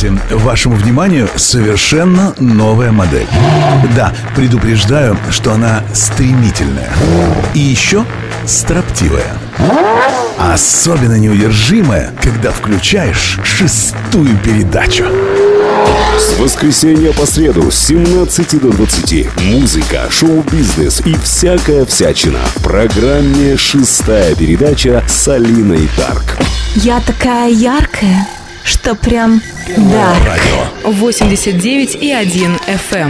Кстати, вашему вниманию совершенно новая модель. Да, предупреждаю, что она стремительная. И еще строптивая. Особенно неудержимая, когда включаешь 6-ю передачу. С воскресенья по среду с 17 до 20. Музыка, шоу-бизнес и всякая всячина. В программе «6-я передача» с Алиной Дарк. Я такая яркая, что прям дарк. 89,1 FM.